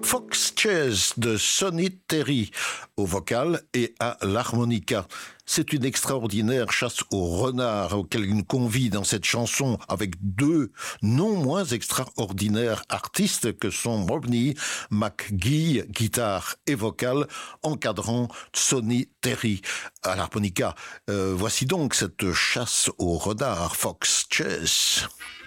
Fox Chase de Sonny Terry au vocal et à l'harmonica. C'est une extraordinaire chasse au renard auquel il nous convie dans cette chanson avec deux non moins extraordinaires artistes que sont Rodney McGee, guitare et vocal, encadrant Sonny Terry à l'harmonica. Voici donc cette chasse au renard, Fox Chase.